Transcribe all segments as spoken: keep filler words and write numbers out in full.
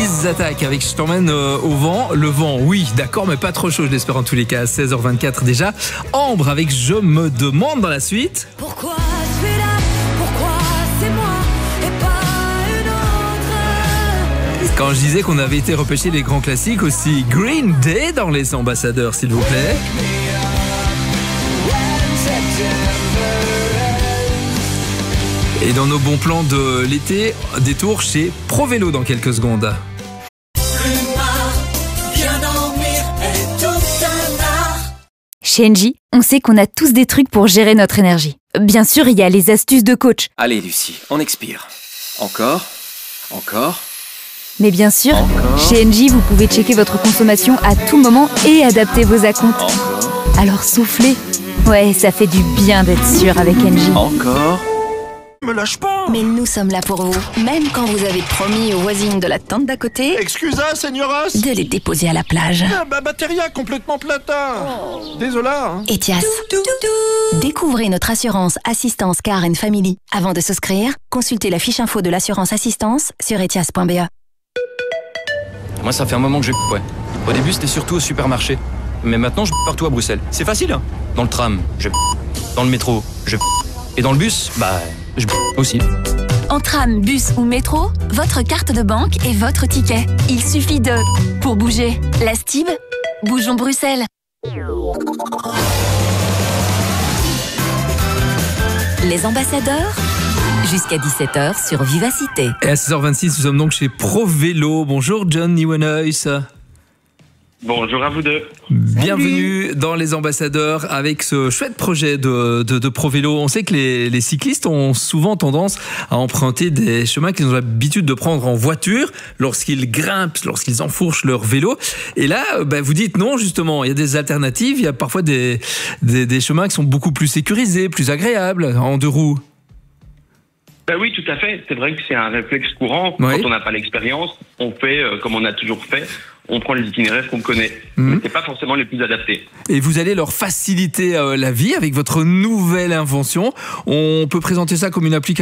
Ils attaquent avec Je t'emmène euh, au vent. Le vent, oui, d'accord, mais pas trop chaud, je l'espère en tous les cas. seize heures vingt-quatre déjà. Ambre avec Je me demande dans la suite. Pourquoi je suis là? Pourquoi c'est moi et pas une autre? Quand je disais qu'on avait été repêcher les grands classiques aussi, Green Day dans les ambassadeurs, s'il vous plaît. Et dans nos bons plans de l'été, détour chez ProVélo dans quelques secondes. Chez Engie, on sait qu'on a tous des trucs pour gérer notre énergie. Bien sûr, il y a les astuces de coach. Allez Lucie, on expire. Encore, encore. Mais bien sûr, Encore. chez Engie, vous pouvez checker votre consommation à tout moment et adapter vos acomptes. Encore, Alors soufflez. Ouais, ça fait du bien d'être sûr avec Engie. encore. Me lâche pas! Mais nous sommes là pour vous, même quand vous avez promis aux voisines de la tente d'à côté Excusa, señoras! de les déposer à la plage. Ah, bah, batteria complètement plata! Désola, hein? Etias. Découvrez notre assurance Assistance Car and Family. Avant de souscrire, consultez la fiche info de l'assurance assistance sur etias point b e. Moi, ça fait un moment que je ouais. Au début, c'était surtout au supermarché. Mais maintenant, je partout à Bruxelles. C'est facile, hein. Dans le tram, je dans le métro, je et dans le bus, bah, je aussi. En tram, bus ou métro, votre carte de banque est votre ticket. Il suffit de... Pour bouger, la Stib, bougeons Bruxelles. Les ambassadeurs, jusqu'à dix-sept heures sur Vivacité. Et à seize heures vingt-six, nous sommes donc chez ProVélo. Bonjour John Nieuwenhuis. Bonjour à vous deux. Bienvenue dans les ambassadeurs avec ce chouette projet de, de, de ProVélo. On sait que les, les cyclistes ont souvent tendance à emprunter des chemins qu'ils ont l'habitude de prendre en voiture lorsqu'ils grimpent, lorsqu'ils enfourchent leur vélo. Et là, ben, vous dites non, justement, il y a des alternatives. Il y a parfois des, des, des chemins qui sont beaucoup plus sécurisés, plus agréables en deux roues. Ben oui, tout à fait. C'est vrai que c'est un réflexe courant. Oui. Quand on n'a pas l'expérience, on fait euh, comme on a toujours fait. On prend les itinéraires qu'on connaît. Mmh. Mais c'est pas forcément les plus adaptés. Et vous allez leur faciliter euh, la vie avec votre nouvelle invention. On peut présenter ça comme une application ?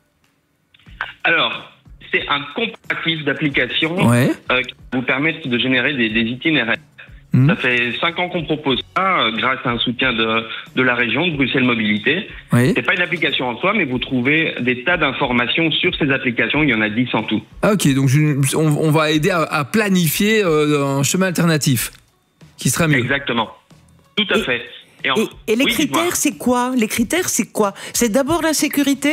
Alors, c'est un comparatif d'applications Ouais. euh, qui vous permettent de générer des, des itinéraires. Mmh. Ça fait cinq ans qu'on propose ça, euh, grâce à un soutien de, de la région, de Bruxelles Mobilité. Oui. C'est pas une application en soi, mais vous trouvez des tas d'informations sur ces applications. Il y en a dix en tout. Ah ok, donc je- on, on va aider à, à planifier euh, un chemin alternatif qui sera mieux. Exactement. Tout à Et- fait. en- Et, et les Oui, dites-moi. critères, c'est quoi? Les critères, c'est quoi? C'est d'abord la sécurité?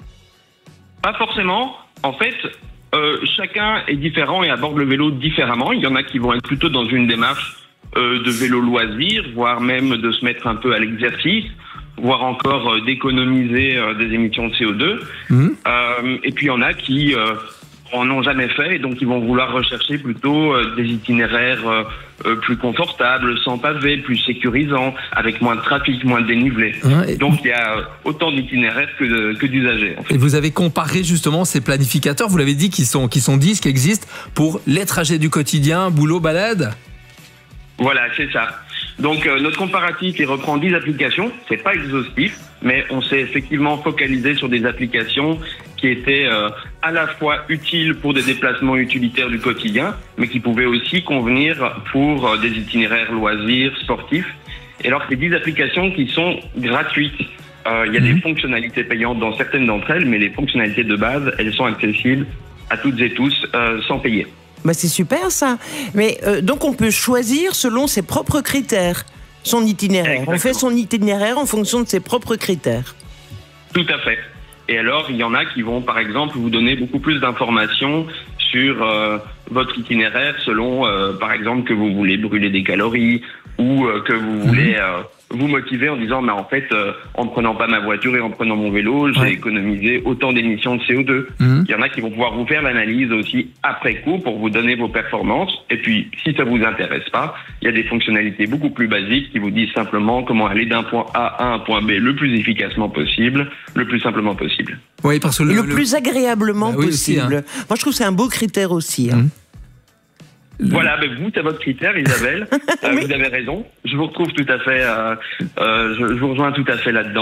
Pas forcément. En fait, euh, chacun est différent et aborde le vélo différemment. Il y en a qui vont être plutôt dans une démarche euh, de vélo loisir, voire même de se mettre un peu à l'exercice, voire encore euh, d'économiser euh, des émissions de C O deux. Mmh. Euh, et puis il y en a qui euh, en ont jamais fait et donc ils vont vouloir rechercher plutôt euh, des itinéraires euh, euh, plus confortables, sans pavé, plus sécurisants, avec moins de trafic, moins de dénivelé. Hein, et, Donc il y a euh, autant d'itinéraires que, de- que d'usagers. En fait. et vous avez comparé justement ces planificateurs, vous l'avez dit, qui sont, qui sont dix, qui existent pour les trajets du quotidien, boulot, balade. Voilà, c'est ça. Donc euh, notre comparatif, il reprend dix applications. C'est pas exhaustif, mais on s'est effectivement focalisé sur des applications qui étaient euh, à la fois utiles pour des déplacements utilitaires du quotidien, mais qui pouvaient aussi convenir pour euh, des itinéraires loisirs, sportifs. Et alors c'est dix applications qui sont gratuites. Euh, Il y a des fonctionnalités payantes dans certaines d'entre elles, mais les fonctionnalités de base, elles sont accessibles à toutes et tous euh, sans payer. Bah, c'est super ça. Mais euh, donc on peut choisir selon ses propres critères son itinéraire. Exactement. On fait son itinéraire en fonction de ses propres critères. Tout à fait. Et alors, il y en a qui vont, par exemple, vous donner beaucoup plus d'informations sur euh, votre itinéraire selon, euh, par exemple, que vous voulez brûler des calories ou euh, que vous voulez euh, vous motiver en disant, mais en fait, euh, en ne prenant pas ma voiture et en prenant mon vélo, j'ai Ouais. économisé autant d'émissions de C O deux. Mhm. Il y en a qui vont pouvoir vous faire l'analyse aussi après coup pour vous donner vos performances. Et puis, si ça vous intéresse pas, il y a des fonctionnalités beaucoup plus basiques qui vous disent simplement comment aller d'un point A à un point B le plus efficacement possible, le plus simplement possible. Oui, parce que Et le, le, plus agréablement Bah oui, aussi, possible. hein. Moi, je trouve que c'est un beau critère aussi. hein. Mhm. le- Voilà, ben vous, c'est votre critère, Isabelle. Euh, Oui. Vous avez raison. Je vous retrouve tout à fait, euh, euh, je, je vous rejoins tout à fait là-dedans.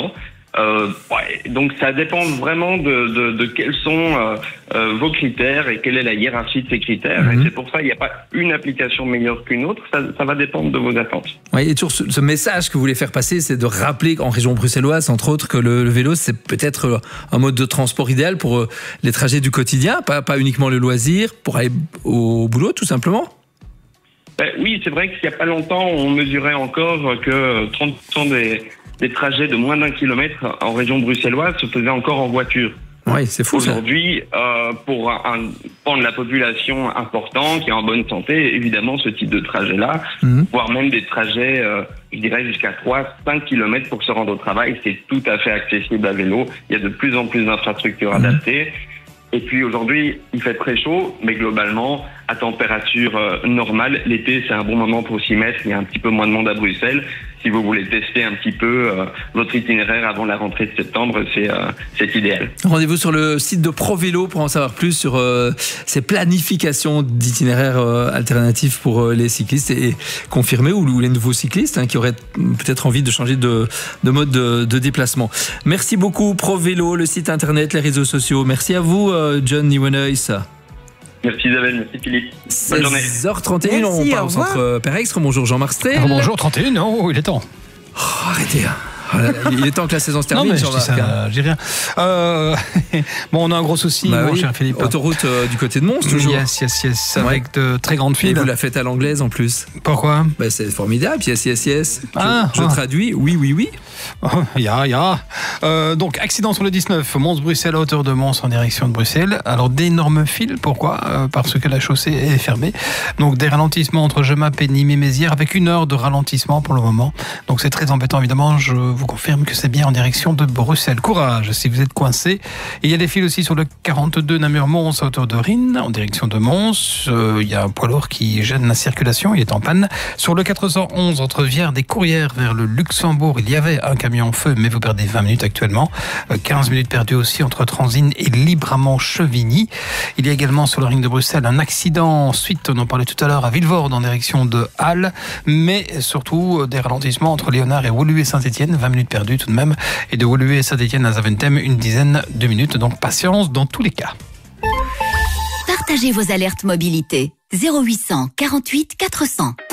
Euh, ouais, donc ça dépend vraiment de, de, de quels sont euh, euh, vos critères et quelle est la hiérarchie de ces critères. Mm-hmm. Et c'est pour ça qu'il n'y a pas une application meilleure qu'une autre, ça, ça va dépendre de vos attentes. Oui, et toujours ce, ce message que vous voulez faire passer, c'est de rappeler qu'en région bruxelloise, entre autres, que le, le vélo, c'est peut-être un mode de transport idéal pour les trajets du quotidien, pas, pas uniquement le loisir, pour aller au boulot, tout simplement. Ben, oui, c'est vrai qu'il n'y a pas longtemps, on mesurait encore que trente pour cent des... des trajets de moins d'un kilomètre en région bruxelloise se faisaient encore en voiture. Oui, c'est fou. Aujourd'hui, euh, pour un, un pan de la population important, qui est en bonne santé, évidemment, ce type de trajet-là, mmh. voire même des trajets, euh, je dirais, jusqu'à trois à cinq kilomètres pour se rendre au travail, c'est tout à fait accessible à vélo. Il y a de plus en plus d'infrastructures mmh. adaptées. Et puis aujourd'hui, il fait très chaud, mais globalement, à température euh, normale, l'été, c'est un bon moment pour s'y mettre. Il y a un petit peu moins de monde à Bruxelles. Si vous voulez tester un petit peu euh, votre itinéraire avant la rentrée de septembre, c'est, euh, c'est idéal. Rendez-vous sur le site de ProVélo pour en savoir plus sur euh, ces planifications d'itinéraires euh, alternatifs pour euh, les cyclistes et, et confirmer ou, ou les nouveaux cyclistes hein, qui auraient peut-être envie de changer de, de mode de, de déplacement. Merci beaucoup ProVélo, le site internet, les réseaux sociaux. Merci à vous euh, John Nieuwenhuis. Merci Isabelle, merci Philippe. Bonne journée. seize heures trente et un, on part au centre Perextre. Bonjour Jean Marstré. Alors bonjour trente et un, oh, il est temps. Oh, arrêtez. Oh là là, il est temps que la saison se termine. Non mais je dis ça, j'ai rien. Euh, bon, on a un gros souci, bah mon oui. cher Philippe. Autoroute euh, du côté de Mons, toujours. Yes, yes, yes, ouais. Avec de très grandes files. Et vous la faites à l'anglaise en plus. Pourquoi? Bah, c'est formidable. Yes, yes, yes. Ah, je je ah. traduis. Oui, oui, oui. Oh, ya, ya. Euh, donc, accident sur le dix-neuf, Mons-Bruxelles, à hauteur de Mons en direction de Bruxelles. Alors, d'énormes files. Pourquoi? euh, Parce que la chaussée est fermée. Donc, des ralentissements entre Jemappes et Nîmes et Mézières avec une heure de ralentissement pour le moment. Donc, c'est très embêtant, évidemment. Je vous confirme que c'est bien en direction de Bruxelles. Courage si vous êtes coincé. Et il y a des files aussi sur le quarante-deux Namur-Mons à hauteur de Rhin en direction de Mons. Euh, il y a un poids lourd qui gêne la circulation. Il est en panne. Sur le quatre cent onze entre Vierde et Courrières vers le Luxembourg, il y avait un camion en feu, mais vous perdez vingt minutes actuellement. Euh, quinze minutes perdues aussi entre Transine et Libramont-Chevigny. Il y a également sur le ring de Bruxelles un accident. Ensuite, on en parlait tout à l'heure à Villevorde en direction de Halle, mais surtout des ralentissements entre Léonard et Woluwe-Saint-Étienne. vingt minutes perdues tout de même. Et de Woluwe-Saint-Étienne à Zaventem, une dizaine de minutes. Donc patience dans tous les cas. Partagez vos alertes mobilité. zéro huit cents quarante-huit quatre cents.